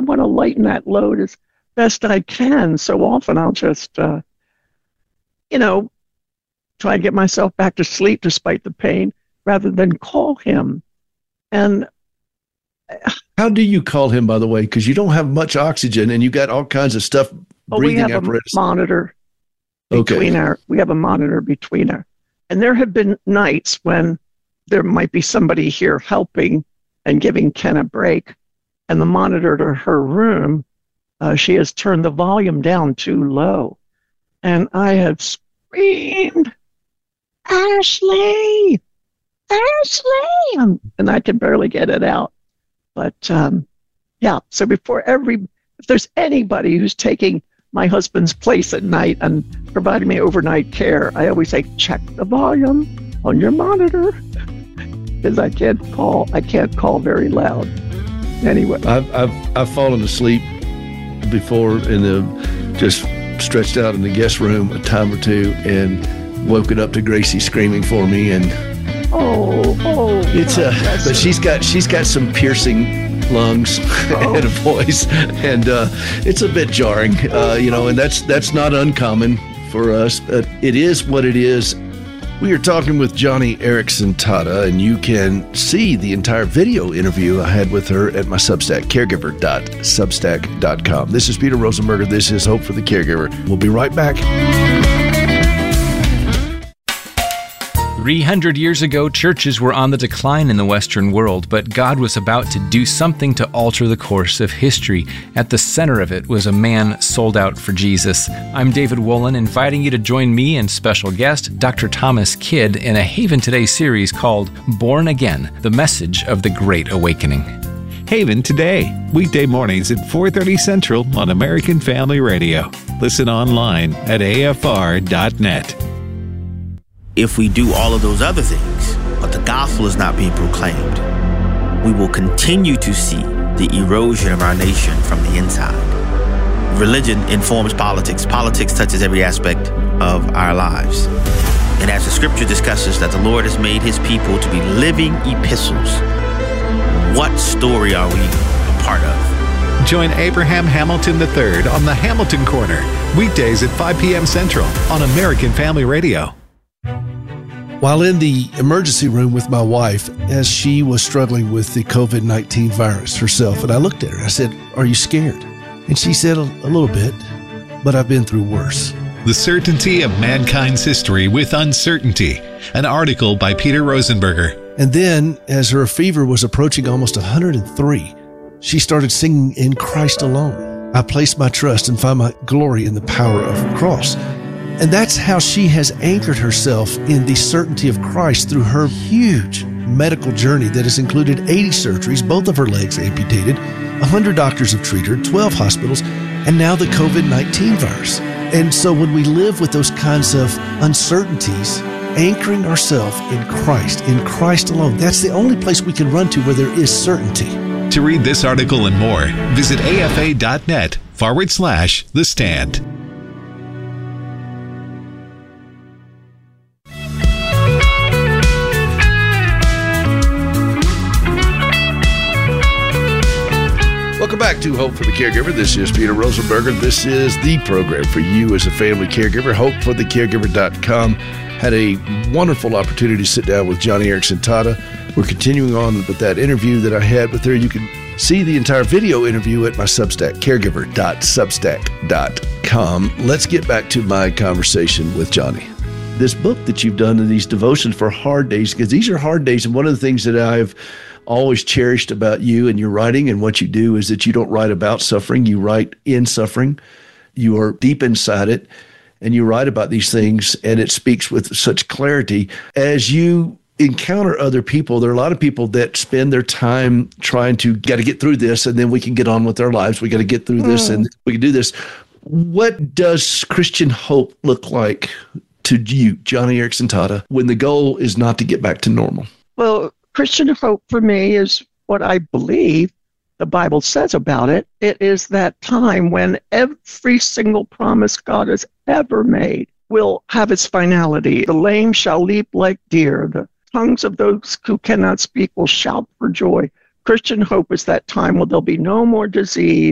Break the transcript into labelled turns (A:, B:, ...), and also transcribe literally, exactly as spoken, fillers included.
A: want to lighten that load as best I can. So often I'll just, uh, you know, try and get myself back to sleep despite the pain rather than call him. And
B: how do you call him, by the way? Because you don't have much oxygen and you got all kinds of stuff,
A: oh,
B: breathing
A: we have
B: apparatus.
A: A monitor between
B: okay.
A: our, we have a monitor between our, and there have been nights when there might be somebody here helping and giving Ken a break, and the monitor to her room, uh, she has turned the volume down too low. And I have screamed, Ashley, Ashley, and, and I can barely get it out. But um, yeah, so before every, if there's anybody who's taking my husband's place at night and providing me overnight care, I always say, check the volume on your monitor, because I can't call, I can't call very loud. Anyway.
B: I've, I've, I've fallen asleep before in the, just stretched out in the guest room a time or two and woken up to Gracie screaming for me. And
A: oh, oh,
B: it's a, uh, but she's got, she's got some piercing lungs oh. and a voice, and uh, it's a bit jarring, uh, you know, and that's, that's not uncommon for us, but it is what it is. We are talking with Joni Eareckson Tada, and you can see the entire video interview I had with her at my Substack, caregiver dot substack dot com. This is Peter Rosenberger. This is Hope for the Caregiver. We'll be right back.
C: three hundred years ago, churches were on the decline in the Western world, but God was about to do something to alter the course of history. At the center of it was a man sold out for Jesus. I'm David Wolin, inviting you to join me and special guest, Doctor Thomas Kidd, in a Haven Today series called Born Again, the Message of the Great Awakening.
D: Haven Today, weekday mornings at four thirty Central on American Family Radio. Listen online at A F R dot net.
E: If we do all of those other things, but the gospel is not being proclaimed, we will continue to see the erosion of our nation from the inside. Religion informs politics. Politics touches every aspect of our lives. And as the scripture discusses that the Lord has made his people to be living epistles, what story are we a part of?
D: Join Abraham Hamilton the third on the Hamilton Corner, weekdays at five p.m. Central on American Family Radio.
B: While in the emergency room with my wife, as she was struggling with the covid nineteen virus herself, and I looked at her, I said, "Are you scared?" And she said, a, a little bit, but I've been through worse.
D: The Certainty of Mankind's History with Uncertainty, an article by Peter Rosenberger.
B: And then, as her fever was approaching almost one hundred three, she started singing In Christ Alone. I place my trust and find my glory in the power of the cross. And that's how she has anchored herself in the certainty of Christ through her huge medical journey that has included eighty surgeries, both of her legs amputated, one hundred doctors have treated her, twelve hospitals, and now the covid nineteen virus. And so when we live with those kinds of uncertainties, anchoring ourselves in Christ, in Christ alone, that's the only place we can run to where there is certainty.
D: To read this article and more, visit A F A dot net forward slash The Stand.
B: Welcome back to Hope for the Caregiver. This is Peter Rosenberger. This is the program for you as a family caregiver. hope for the caregiver dot com. Had a wonderful opportunity to sit down with Joni Eareckson Tada. We're continuing on with that interview that I had with her. You can see the entire video interview at my Substack, caregiver dot substack dot com. Let's get back to my conversation with Joni. This book that you've done and these devotions for hard days, because these are hard days, and one of the things that I've always cherished about you and your writing and what you do is that you don't write about suffering, you write in suffering. You are deep inside it, and you write about these things, and it speaks with such clarity. As you encounter other people, there are a lot of people that spend their time trying to, got to get through this, and then we can get on with our lives. We got to get through this, mm. and we can do this. What does Christian hope look like to you, Joni Eareckson Tada, when the goal is not to get back to normal?
A: Well, Christian hope for me is what I believe the Bible says about it. It is that time when every single promise God has ever made will have its finality. The lame shall leap like deer. The tongues of those who cannot speak will shout for joy. Christian hope is that time when there'll be no more disease,